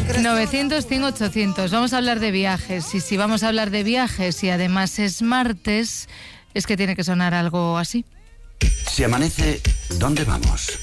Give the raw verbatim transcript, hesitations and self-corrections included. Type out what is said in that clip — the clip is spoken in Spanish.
novecientos, cien, ochocientos. Vamos a hablar de viajes. Y si vamos a hablar de viajes y además es martes, es que tiene que sonar algo así. Si amanece, ¿dónde vamos?